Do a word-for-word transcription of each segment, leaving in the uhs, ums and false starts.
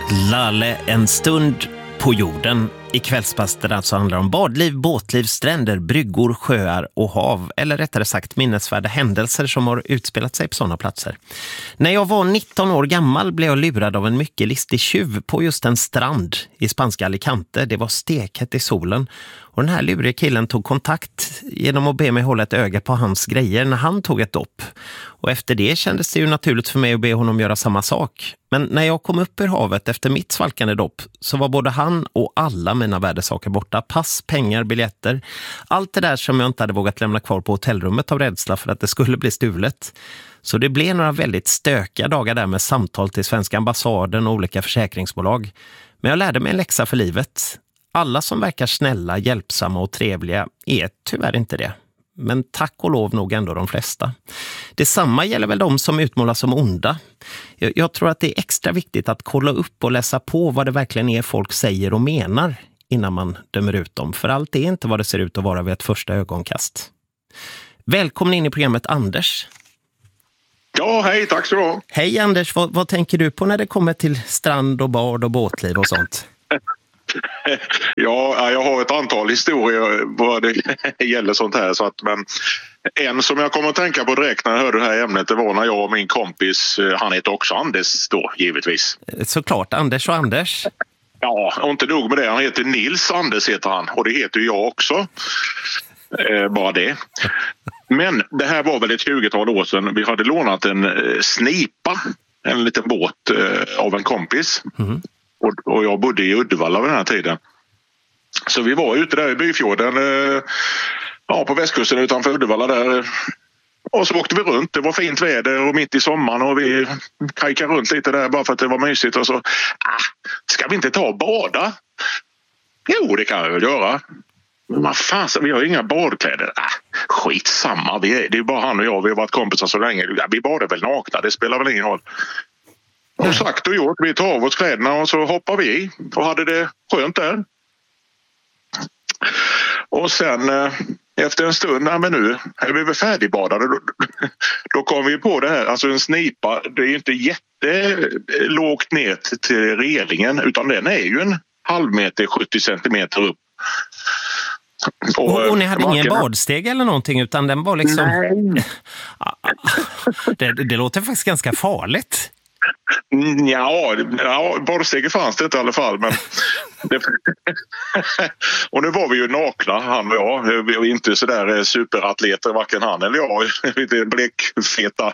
Lalle, en stund på jorden. I kvällspasset alltså handlar om badliv, båtliv, stränder, bryggor, sjöar och hav. Eller rättare sagt minnesvärda händelser som har utspelat sig på sådana platser. När jag var nitton år gammal blev jag lurad av en mycket listig tjuv på just en strand i spanska Alicante. Det var stekhett i solen. Och den här luriga killen tog kontakt genom att be mig hålla ett öga på hans grejer när han tog ett dopp. Och efter det kändes det ju naturligt för mig att be honom göra samma sak. Men när jag kom upp ur havet efter mitt svalkande dopp så var både han och alla mina värdesaker borta. Pass, pengar, biljetter. Allt det där som jag inte hade vågat lämna kvar på hotellrummet av rädsla för att det skulle bli stulet. Så det blev några väldigt stökiga dagar där med samtal till svenska ambassaden och olika försäkringsbolag. Men jag lärde mig en läxa för livet. Alla som verkar snälla, hjälpsamma och trevliga är tyvärr inte det. Men tack och lov nog ändå de flesta. Detsamma gäller väl de som utmålas som onda. Jag, jag tror att det är extra viktigt att kolla upp och läsa på vad det verkligen är folk säger och menar innan man dömer ut dem. För allt är inte vad det ser ut att vara vid ett första ögonkast. Välkommen in i programmet, Anders. Ja, hej, tack så du. Hej Anders, vad, vad tänker du på när det kommer till strand och bad och båtliv och sånt? Ja, jag har ett antal historier vad det gäller sånt här. Så att, men en som jag kommer att tänka på direkt när jag hörde det här ämnet, det var när jag och min kompis, han heter också Anders då, givetvis. Såklart, Anders och Anders. Ja, och inte nog med det, han heter Nils Anders heter han, och det heter jag också. Eh, bara det. Men det här var väl ett tjugotal år sedan. Vi hade lånat en eh, snipa, en liten båt eh, av en kompis. Mm. Och, och jag bodde i Uddevalla vid den här tiden. Så vi var ute där i Byfjorden, eh, ja, på västkusten utanför Uddevalla där. Och så åkte vi runt. Det var fint väder och mitt i sommaren och vi kajkade runt lite där bara för att det var mysigt. Och så, ah, ska vi inte ta och bada? Jo, det kan vi väl göra. Men vad fan, vi har inga badkläder. Ah, skitsamma, vi är, det är bara han och jag. Vi har varit kompisar så länge. Vi badar väl nakna, det spelar väl ingen roll. Och sagt och gjort, vi tar av oss kläderna och så hoppar vi i och hade det skönt där. Och sen eh, efter en stund, nej men nu är vi väl färdigbadade, då, då kom vi på det här, alltså en snipa, det är ju inte jättelågt ner till relingen utan den är ju en halv meter, sjuttio centimeter upp. Och, och, och ni hade ingen badsteg eller någonting utan den var liksom... Nej. det, det låter faktiskt ganska farligt. Ja, ja badsteget fanns det inte i alla fall. Men det... och nu var vi ju nakna, han och jag. Vi var inte så där superatleter, varken han eller jag. Lite blekfeta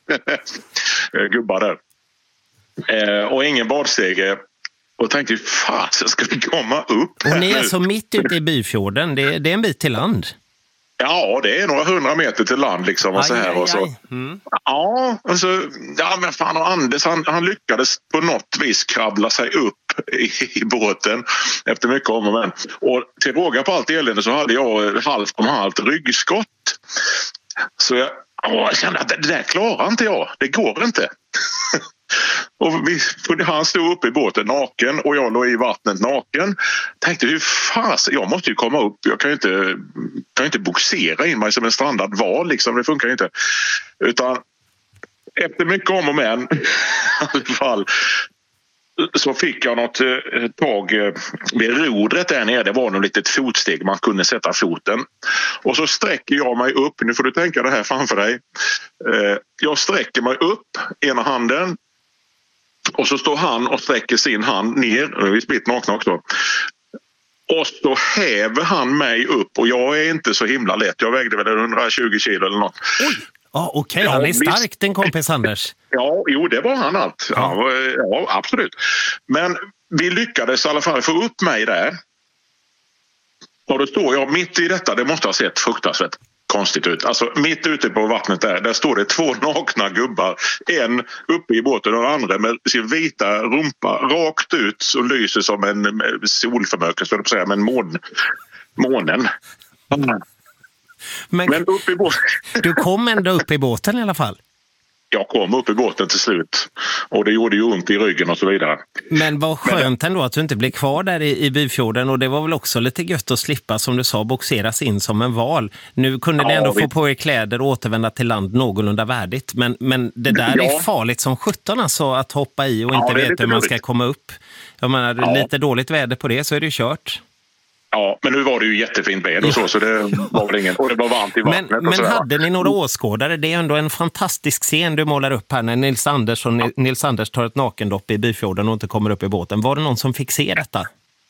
gubbar där. Eh, och ingen badstege. Och tänkte, fan, ska vi komma upp? Och ni är så mitt ute i Byfjorden. Det, det är en bit till land. Ja, det är några hundra meter till land liksom. Och aj, så här, aj, och så. Mm. Ja, och så, ja, men fan, och Anders han, han lyckades på något vis krabbla sig upp i, i båten efter mycket om och men. Och till råga på allt elände så hade jag halvt om halvt ryggskott. Så jag, åh, jag kände att det, det där klarar inte jag. Det går inte. Och vi, han stod uppe i båten naken och jag låg i vattnet naken. Tänkte, hur fas, jag måste ju komma upp. Jag kan ju inte, kan inte boxera in mig som en strandad val, liksom. Det funkar ju inte. Utan efter mycket om och men i alla fall så fick jag något eh, tag eh, vid rodret där nere. Det var något litet fotsteg man kunde sätta foten. Och så sträcker jag mig upp. Nu får du tänka det här framför dig. Eh, jag sträcker mig upp ena handen. Och så står han och sträcker sin hand ner. Vi är splitt nakna också. Och så häver han mig upp. Och jag är inte så himla lätt. Jag vägde väl hundratjugo kilo eller något. Oj! Ja, okej. Okay. Han är stark, den kompis Anders. Ja, jo, det var han allt. Ja. Ja, absolut. Men vi lyckades i alla fall få upp mig där. Och då står jag mitt i detta. Det måste ha sett fruktansvärt konstigt ut. Alltså mitt ute på vattnet där, där står det två nakna gubbar. En uppe i båten och den andra med sin vita rumpa rakt ut och lyser som en solförmörkelse, skulle jag säga, men mån, månen. Mm. Men, men upp i båten. Du kom ändå upp i båten i alla fall? jag kom upp i båten till slut. Och det gjorde ju ont i ryggen och så vidare. Men vad skönt ändå att du inte blev kvar där i, i Byfjorden. Och det var väl också lite gött att slippa, som du sa, boxeras in som en val. Nu kunde ja, ni ändå vi... få på er kläder och återvända till land någorlunda värdigt. Men, men det där ja. är farligt som sjutton alltså, att hoppa i och ja, inte veta hur man ska komma upp. Jag menar, ja. lite dåligt väder på det så är det ju kört. Ja, men nu var det ju jättefint väder och så, så det var väl ingen, och det var varmt i vattnet. Men, men hade ni några åskådare? Det är ändå en fantastisk scen du målar upp här när Nils Anders och Nils Anders tar ett nakendopp i Byfjorden och inte kommer upp i båten. Var det någon som fick se detta?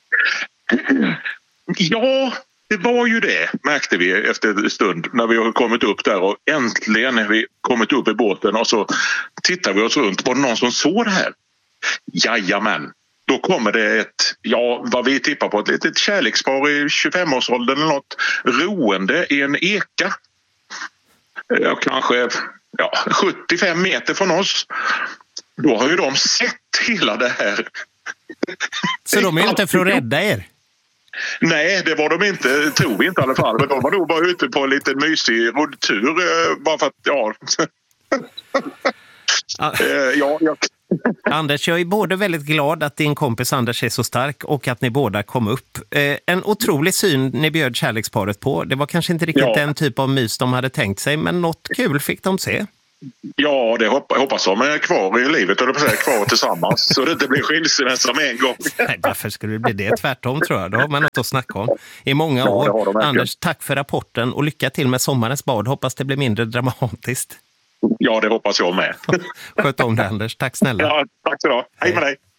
Ja, det var ju det, märkte vi efter en stund när vi har kommit upp där, och äntligen när vi kommit upp i båten och så tittar vi oss runt. Var det någon som såg det här? Jajamän. Då kommer det ett, ja vad vi tippar på, ett litet kärlekspar i tjugofemårsåldern eller något, roende i en eka. Ja, kanske ja, sjuttiofem meter från oss. Då har ju de sett hela det här. Så de är inte för att rädda er? Nej, det var de inte, tror vi inte i alla fall. Men de var nog bara ute på en liten mysig roddtur, bara för att, ja... Ah. ja, jag... Anders, jag är både väldigt glad att din kompis Anders är så stark och att ni båda kom upp. Eh, en otrolig syn ni bjöd kärleksparet på. Det var kanske inte riktigt ja. den typ av mys de hade tänkt sig, men något kul fick de se. Ja, det hoppas, hoppas de är kvar i livet, eller säga kvar tillsammans, så det inte blir skilsmässa med en gång. Nej, varför skulle det bli det? Tvärtom tror jag. Då har man något att snacka om i många år. Ja, Anders, tack för rapporten och lycka till med sommarens bad. Hoppas det blir mindre dramatiskt. Ja, det hoppas jag med. Sköt om det, Anders. Tack snälla. Ja, tack så du. Hej med dig.